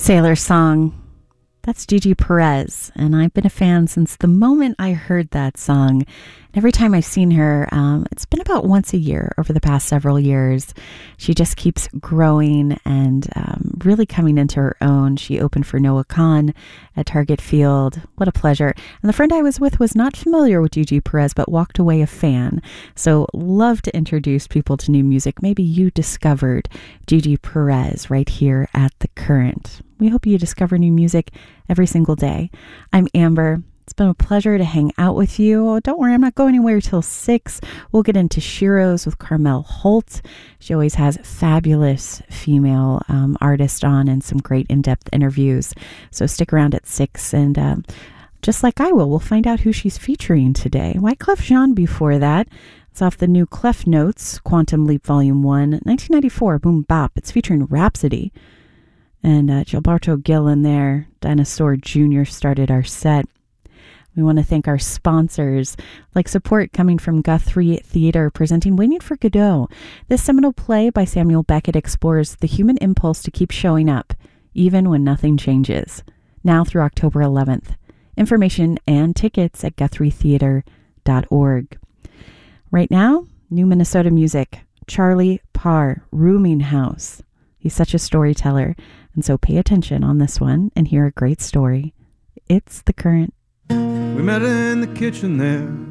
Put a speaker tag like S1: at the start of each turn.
S1: Sailor Song. That's Gigi Perez, and I've been a fan since the moment I heard that song. Every time I've seen her, it's been about once a year over the past several years. She just keeps growing and really coming into her own. She opened for Noah Kahan at Target Field. What a pleasure. And the friend I was with was not familiar with Gigi Perez, but walked away a fan. So love to introduce people to new music. Maybe you discovered Gigi Perez right here at The Current. We hope you discover new music every single day. I'm Amber. It's been a pleasure to hang out with you. Oh, don't worry, I'm not going anywhere till 6. We'll get into Shiros with Carmel Holt. She always has fabulous female artists on and some great in-depth interviews. So stick around at 6 and just like I will, we'll find out who she's featuring today. Wyclef Jean before that. It's off the new Clef Notes, Quantum Leap Volume 1, 1994, Boom Bop. It's featuring Rhapsody. And Gilberto Gil in there. Dinosaur Jr. started our set. We want to thank our sponsors, like support coming from Guthrie Theater, presenting Waiting for Godot. This seminal play by Samuel Beckett explores the human impulse to keep showing up, even when nothing changes. Now through October 11th. Information and tickets at GuthrieTheater.org. Right now, new Minnesota music. Charlie Parr, Rooming House. He's such a storyteller, and so pay attention on this one and hear a great story. It's The Current.
S2: We met in the kitchen there